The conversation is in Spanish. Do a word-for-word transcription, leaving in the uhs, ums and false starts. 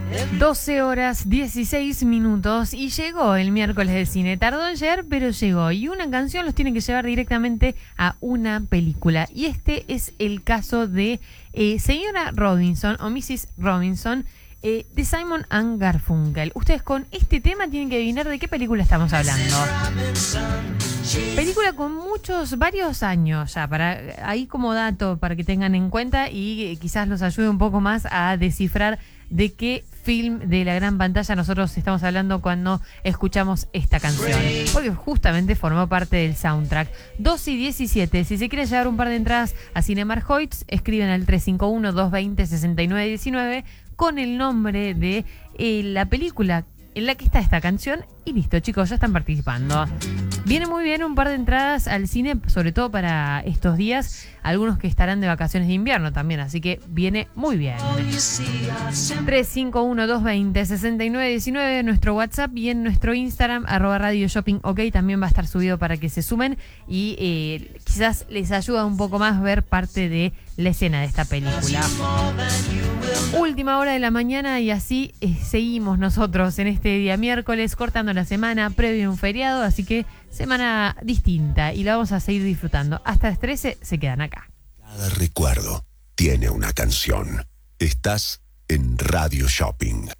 doce horas dieciséis minutos y llegó el miércoles de cine. Tardó en llegar, pero llegó. Y una canción los tiene que llevar directamente a una película. Y este es el caso de eh, Señora Robinson o missus Robinson eh, de Simon and Garfunkel. Ustedes con este tema tienen que adivinar de qué película estamos hablando. Película con muchos, varios años ya, para ahí como dato para que tengan en cuenta y eh, quizás los ayude un poco más a descifrar de qué film de la gran pantalla nosotros estamos hablando cuando escuchamos esta canción, porque justamente formó parte del soundtrack. Doce y diecisiete, si se quiere llevar un par de entradas a Cinemark Hoyts, escriben al tres cinco uno, dos dos cero, seis nueve uno nueve con el nombre de eh, la película en la que está esta canción y listo, chicos, ya están participando. Viene muy bien un par de entradas al cine, sobre todo para estos días, algunos que estarán de vacaciones de invierno también, así que viene muy bien. tres cinco uno, dos dos cero, seis nueve uno nueve, nuestro WhatsApp, y en nuestro Instagram, arroba Radio Shopping OK, también va a estar subido para que se sumen y eh, quizás les ayuda un poco más ver parte de la escena de esta película. Última hora de la mañana y así eh, seguimos nosotros en este día miércoles, cortando la semana previo a un feriado, así que semana distinta y la vamos a seguir disfrutando. Hasta las trece se quedan acá. Cada recuerdo tiene una canción. Estás en Radio Shopping.